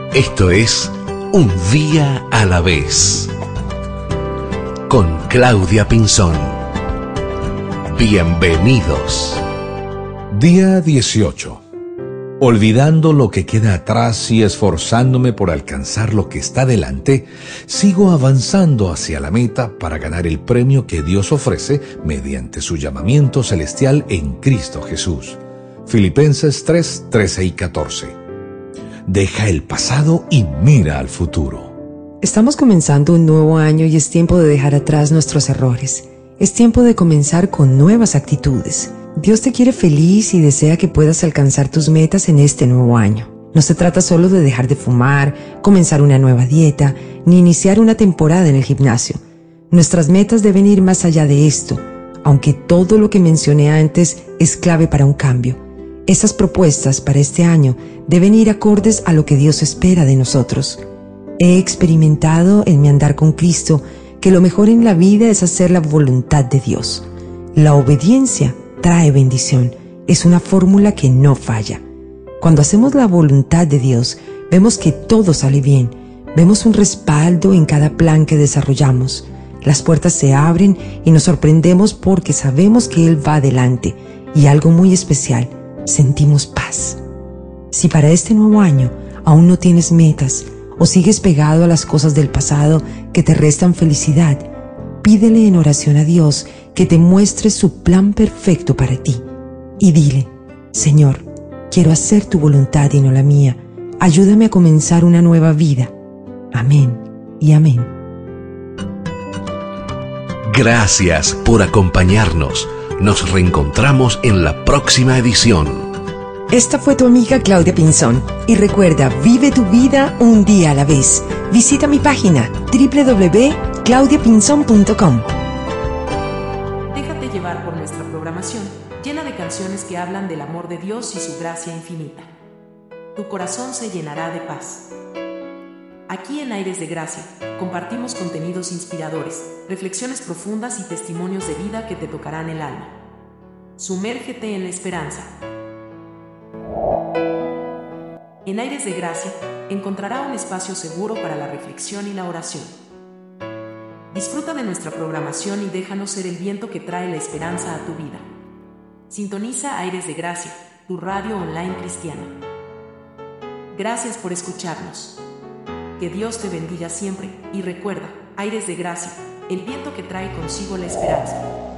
Esto es Un Día a la Vez, con Claudia Pinzón. Bienvenidos. Día 18. Olvidando lo que queda atrás y esforzándome por alcanzar lo que está delante, sigo avanzando hacia la meta para ganar el premio que Dios ofrece mediante su llamamiento celestial en Cristo Jesús. Filipenses 3, 13 y 14. Deja el pasado y mira al futuro. Estamos comenzando un nuevo año y es tiempo de dejar atrás nuestros errores. Es tiempo de comenzar con nuevas actitudes. Dios te quiere feliz y desea que puedas alcanzar tus metas en este nuevo año. No se trata solo de dejar de fumar, comenzar una nueva dieta, ni iniciar una temporada en el gimnasio. Nuestras metas deben ir más allá de esto, aunque todo lo que mencioné antes es clave para un cambio. Estas propuestas para este año deben ir acordes a lo que Dios espera de nosotros. He experimentado en mi andar con Cristo que lo mejor en la vida es hacer la voluntad de Dios. La obediencia trae bendición. Es una fórmula que no falla. Cuando hacemos la voluntad de Dios, vemos que todo sale bien. Vemos un respaldo en cada plan que desarrollamos. Las puertas se abren y nos sorprendemos porque sabemos que Él va adelante. Y algo muy especial, sentimos paz. Si para este nuevo año aún no tienes metas o sigues pegado a las cosas del pasado que te restan felicidad, pídele en oración a Dios que te muestre su plan perfecto para ti. Y dile: Señor, quiero hacer tu voluntad y no la mía. Ayúdame a comenzar una nueva vida. Amén y amén. Gracias por acompañarnos. Nos reencontramos en la próxima edición. Esta fue tu amiga Claudia Pinzón. Y recuerda, vive tu vida un día a la vez. Visita mi página www.claudiapinzon.com. Déjate llevar por nuestra programación, llena de canciones que hablan del amor de Dios y su gracia infinita. Tu corazón se llenará de paz. Aquí en Aires de Gracia, compartimos contenidos inspiradores, reflexiones profundas y testimonios de vida que te tocarán el alma. Sumérgete en la esperanza. En Aires de Gracia, encontrará un espacio seguro para la reflexión y la oración. Disfruta de nuestra programación y déjanos ser el viento que trae la esperanza a tu vida. Sintoniza Aires de Gracia, tu radio online cristiana. Gracias por escucharnos. Que Dios te bendiga siempre y recuerda, Aires de Gracia, el viento que trae consigo la esperanza.